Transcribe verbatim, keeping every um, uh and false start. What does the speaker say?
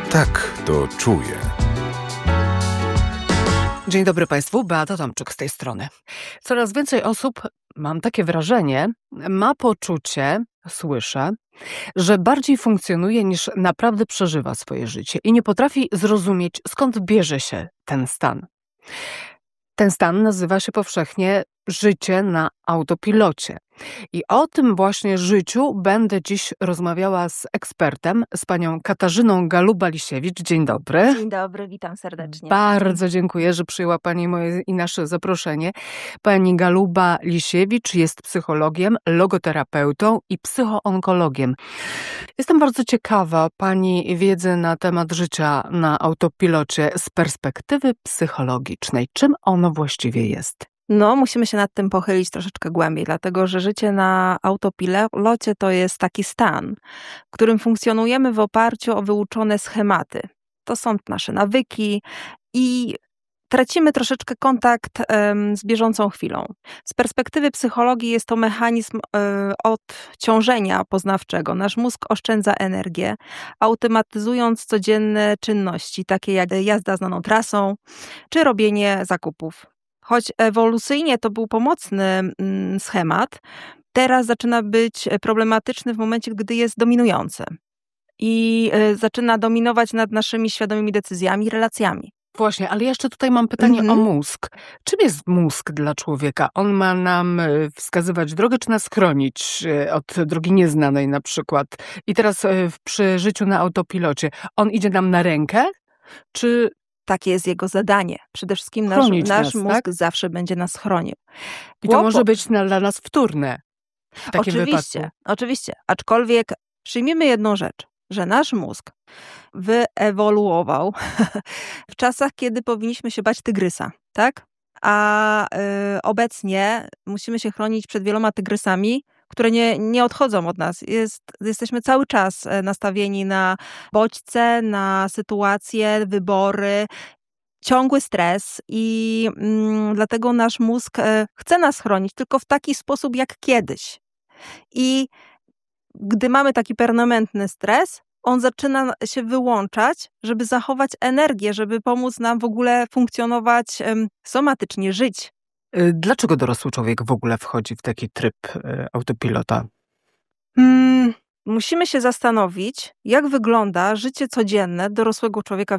Tak to czuję. Dzień dobry Państwu, Beata Tomczyk z tej strony. Coraz więcej osób, mam takie wrażenie, ma poczucie, słyszę, że bardziej funkcjonuje niż naprawdę przeżywa swoje życie i nie potrafi zrozumieć, skąd bierze się ten stan. Ten stan nazywa się powszechnie życie na autopilocie. I o tym właśnie życiu będę dziś rozmawiała z ekspertem, z panią Katarzyną Galuba-Lisiewicz. Dzień dobry. Dzień dobry, witam serdecznie. Bardzo dziękuję, że przyjęła pani moje i nasze zaproszenie. Pani Galuba-Lisiewicz jest psychologiem, logoterapeutą i psychoonkologiem. Jestem bardzo ciekawa pani wiedzy na temat życia na autopilocie z perspektywy psychologicznej. Czym ono właściwie jest? No, musimy się nad tym pochylić troszeczkę głębiej, dlatego że życie na autopilocie to jest taki stan, w którym funkcjonujemy w oparciu o wyuczone schematy. To są nasze nawyki i tracimy troszeczkę kontakt um, z bieżącą chwilą. Z perspektywy psychologii jest to mechanizm um, odciążenia poznawczego. Nasz mózg oszczędza energię, automatyzując codzienne czynności, takie jak jazda znaną trasą, czy robienie zakupów. Choć ewolucyjnie to był pomocny mm, schemat, teraz zaczyna być problematyczny w momencie, gdy jest dominujący i y, zaczyna dominować nad naszymi świadomymi decyzjami i relacjami. Właśnie, ale jeszcze tutaj mam pytanie Mhm. o mózg. Czym jest mózg dla człowieka? On ma nam y, wskazywać drogę, czy nas chronić y, od drogi nieznanej na przykład? I teraz y, przy życiu na autopilocie, on idzie nam na rękę, czy... Takie jest jego zadanie. Przede wszystkim nasz, Chronić nasz nas, mózg tak? zawsze będzie nas chronił. I to Kłopot- może być na, dla nas wtórne w takim Oczywiście, wypadku. oczywiście. Aczkolwiek przyjmijmy jedną rzecz, że nasz mózg wyewoluował w czasach, kiedy powinniśmy się bać tygrysa, tak? A y, obecnie musimy się chronić przed wieloma tygrysami, które nie, nie odchodzą od nas. Jest, jesteśmy cały czas nastawieni na bodźce, na sytuacje, wybory, ciągły stres i mm, dlatego nasz mózg e, chce nas chronić, tylko w taki sposób jak kiedyś. I gdy mamy taki permanentny stres, on zaczyna się wyłączać, żeby zachować energię, żeby pomóc nam w ogóle funkcjonować em, somatycznie, żyć. Y, Dlaczego dorosły człowiek w ogóle wchodzi w taki tryb y, autopilota? Hmm, musimy się zastanowić, jak wygląda życie codzienne dorosłego człowieka